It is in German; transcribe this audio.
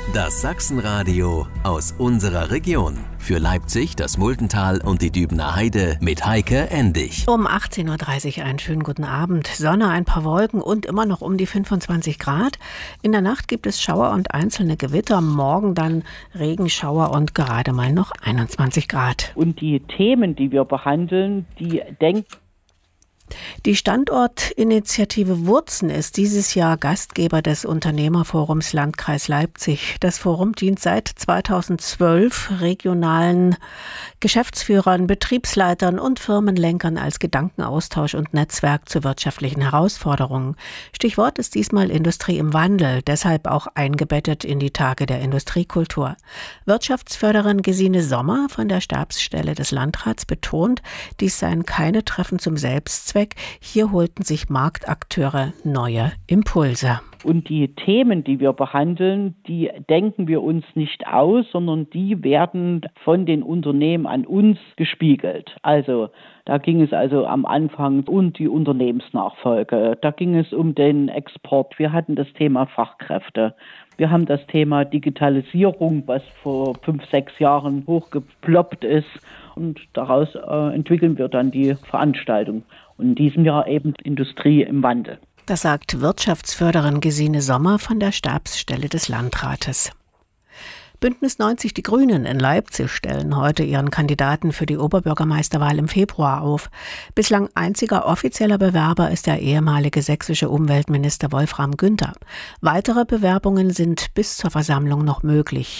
Das Sachsenradio aus unserer Region. Für Leipzig, das Muldental und die Dübener Heide mit Heike Endig. Um 18.30 Uhr einen schönen guten Abend. Sonne, ein paar Wolken und immer noch um die 25 Grad. In der Nacht gibt es Schauer und einzelne Gewitter. Morgen dann Regenschauer und gerade mal noch 21 Grad. Und die Themen, die wir behandeln, Die Standortinitiative Wurzen ist dieses Jahr Gastgeber des Unternehmerforums Landkreis Leipzig. Das Forum dient seit 2012 regionalen Geschäftsführern, Betriebsleitern und Firmenlenkern als Gedankenaustausch und Netzwerk zu wirtschaftlichen Herausforderungen. Stichwort ist diesmal Industrie im Wandel, deshalb auch eingebettet in die Tage der Industriekultur. Wirtschaftsförderin Gesine Sommer von der Stabsstelle des Landrats betont, dies seien keine Treffen zum Selbstzweck. Hier holten sich Marktakteure neue Impulse. Und die Themen, die wir behandeln, die denken wir uns nicht aus, sondern die werden von den Unternehmen an uns gespiegelt. Also da ging es also am Anfang um die Unternehmensnachfolge, da ging es um den Export, wir hatten das Thema Fachkräfte. Wir haben das Thema Digitalisierung, was vor 5-6 Jahren hochgeploppt ist. Und daraus entwickeln wir dann die Veranstaltung. Und in diesem Jahr eben Industrie im Wandel. Das sagt Wirtschaftsförderin Gesine Sommer von der Stabsstelle des Landrates. Bündnis 90 Die Grünen in Leipzig stellen heute ihren Kandidaten für die Oberbürgermeisterwahl im Februar auf. Bislang einziger offizieller Bewerber ist der ehemalige sächsische Umweltminister Wolfram Günther. Weitere Bewerbungen sind bis zur Versammlung noch möglich.